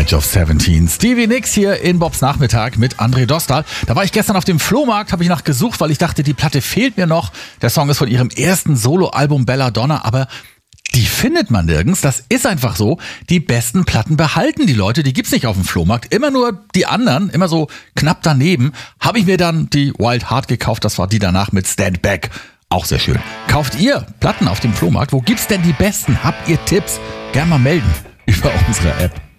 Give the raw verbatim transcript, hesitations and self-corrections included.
Edge of seventeen. Stevie Nicks hier in Bobs Nachmittag mit André Dostal. Da war ich gestern auf dem Flohmarkt, habe ich nachgesucht, weil ich dachte, die Platte fehlt mir noch. Der Song ist von ihrem ersten Soloalbum Belladonna, aber die findet man nirgends. Das ist einfach so. Die besten Platten behalten die Leute. Die gibt's nicht auf dem Flohmarkt. Immer nur die anderen, immer so knapp daneben. Habe ich mir dann die Wild Heart gekauft. Das war die danach mit Stand Back. Auch sehr schön. Kauft ihr Platten auf dem Flohmarkt? Wo gibt's denn die besten? Habt ihr Tipps? Gerne mal melden über unsere App.